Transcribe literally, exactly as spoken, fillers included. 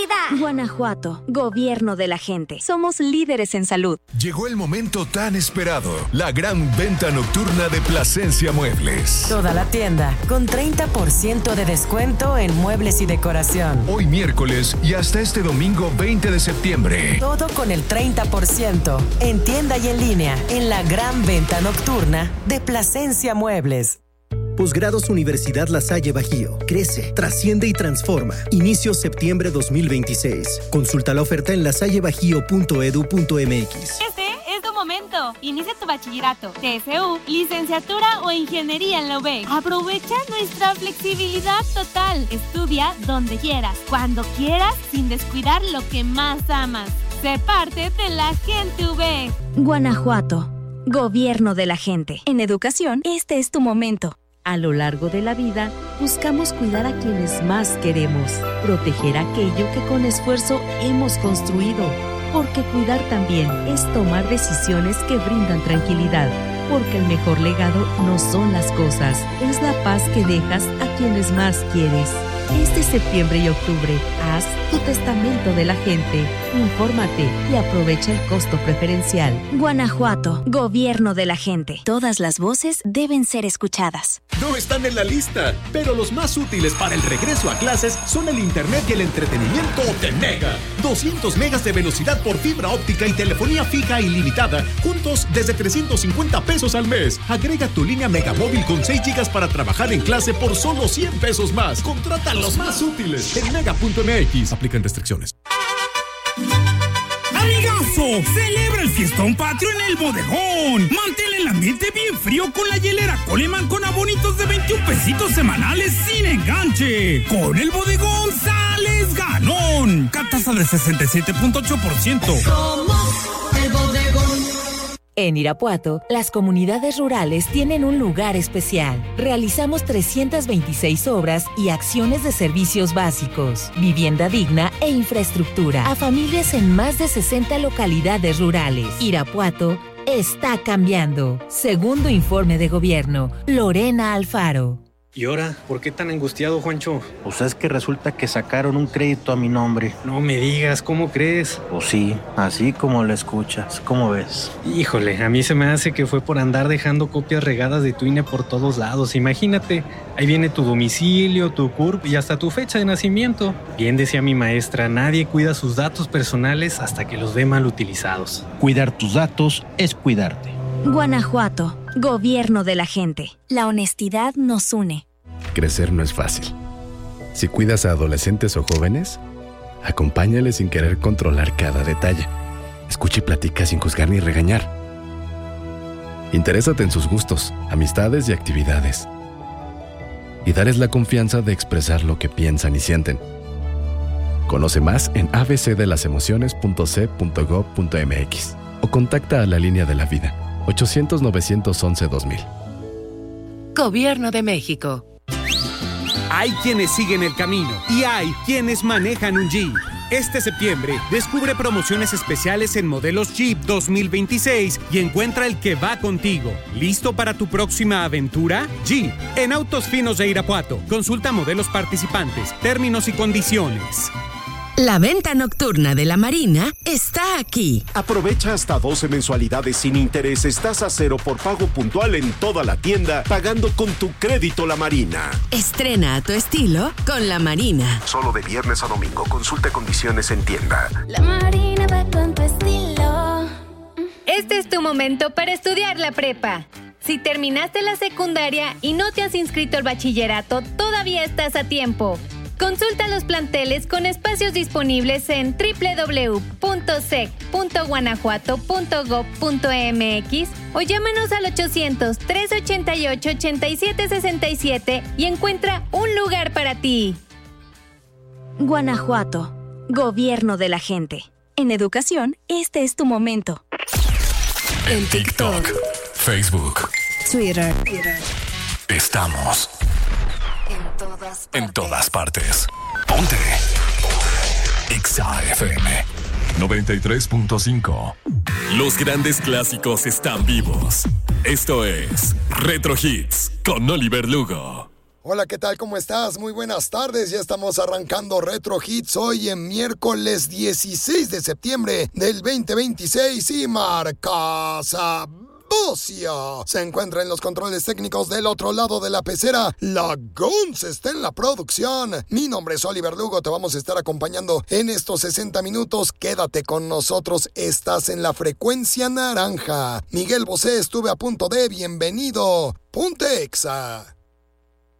Guanajuato, gobierno de la gente. Somos líderes en salud. Llegó el momento tan esperado, la gran venta nocturna de Plasencia Muebles. Toda la tienda con treinta por ciento de descuento en muebles y decoración. Hoy miércoles y hasta este domingo veinte de septiembre. Todo con el treinta por ciento en tienda y en línea en la gran venta nocturna de Plasencia Muebles. Posgrados Universidad La Salle Bajío. Crece, trasciende y transforma. Inicio septiembre dos mil veintiséis. Consulta la oferta en lasalle bajío punto edu punto m x. Este es tu momento. Inicia tu bachillerato, T S U, licenciatura o ingeniería en la U B. Aprovecha nuestra flexibilidad total. Estudia donde quieras, cuando quieras, sin descuidar lo que más amas. Sé parte de la gente U B. Guanajuato, gobierno de la gente. En educación, este es tu momento. A lo largo de la vida, buscamos cuidar a quienes más queremos, proteger aquello que con esfuerzo hemos construido, porque cuidar también es tomar decisiones que brindan tranquilidad, porque el mejor legado no son las cosas, es la paz que dejas a quienes más quieres. Este septiembre y octubre, haz tu testamento de la gente, infórmate y aprovecha el costo preferencial. Guanajuato, gobierno de la gente. Todas las voces deben ser escuchadas. No están en la lista, pero los más útiles para el regreso a clases son el internet y el entretenimiento de Mega. doscientos megas de velocidad por fibra óptica y telefonía fija ilimitada, juntos desde trescientos cincuenta pesos al mes. Agrega tu línea Megamóvil con seis gigas para trabajar en clase por solo cien pesos más. Contrata los más útiles en mega punto m x. Aplican restricciones. ¡Amigazo! ¡Celebra el fiestón patrio en el bodegón! Mantén el ambiente bien frío con la hielera Coleman con abonitos de veintiún pesitos semanales sin enganche. Con el bodegón sales ganón. Catasa de sesenta y siete punto ocho por ciento. Somos el bodegón. En Irapuato, las comunidades rurales tienen un lugar especial. Realizamos trescientas veintiséis obras y acciones de servicios básicos, vivienda digna e infraestructura a familias en más de sesenta localidades rurales. Irapuato está cambiando. Segundo informe de gobierno, Lorena Alfaro. ¿Y ahora? ¿Por qué tan angustiado, Juancho? Pues es que resulta que sacaron un crédito a mi nombre. No me digas, ¿cómo crees? Pues sí, así como lo escuchas. ¿Cómo ves? Híjole, a mí se me hace que fue por andar dejando copias regadas de tu I N E por todos lados. Imagínate, ahí viene tu domicilio, tu C U R P y hasta tu fecha de nacimiento. Bien decía mi maestra, nadie cuida sus datos personales hasta que los ve mal utilizados. Cuidar tus datos es cuidarte. Guanajuato, gobierno de la gente. La honestidad nos une. Crecer no es fácil. Si cuidas a adolescentes o jóvenes, acompáñales sin querer controlar cada detalle. Escucha y platica sin juzgar ni regañar. Interésate en sus gustos, amistades y actividades. Y darles la confianza de expresar lo que piensan y sienten. Conoce más en a b c de las emociones punto c punto gob punto m x o contacta a la línea de la vida ochocientos, novecientos once, dos mil. Gobierno de México. Hay quienes siguen el camino y hay quienes manejan un Jeep. Este septiembre, descubre promociones especiales en modelos Jeep dos mil veintiséis y encuentra el que va contigo. ¿Listo para tu próxima aventura? Jeep, en Autos Finos de Irapuato. Consulta modelos participantes, términos y condiciones. La venta nocturna de la Marina está aquí. Aprovecha hasta doce mensualidades sin intereses, tasa cero por pago puntual en toda la tienda, pagando con tu crédito La Marina. Estrena a tu estilo con La Marina. Solo de viernes a domingo. Consulta condiciones en tienda. La Marina va con tu estilo. Este es tu momento para estudiar la prepa. Si terminaste la secundaria y no te has inscrito al bachillerato, todavía estás a tiempo. Consulta los planteles con espacios disponibles en doble u doble u doble u punto sec punto guanajuato punto gob punto m x o llámanos al ochocientos, trescientos ochenta y ocho, ochenta y siete sesenta y siete y encuentra un lugar para ti. Guanajuato, gobierno de la gente. En educación, este es tu momento. En TikTok, Facebook, Twitter. estamos En todas partes. en todas partes. Ponte Exa F M noventa y tres punto cinco. Los grandes clásicos están vivos. Esto es Retro Hits con Oliver Lugo. Hola, ¿qué tal? ¿Cómo estás? Muy buenas tardes. Ya estamos arrancando Retro Hits hoy en miércoles dieciséis de septiembre del veinte veintiséis y marca Sabocia se encuentra en los controles técnicos del otro lado de la pecera. La Gonz está en la producción. Mi nombre es Oliver Lugo. Te vamos a estar acompañando en estos sesenta minutos. Quédate con nosotros. Estás en la frecuencia naranja. Miguel Bosé, estuve a punto de. Bienvenido. Ponte Exa.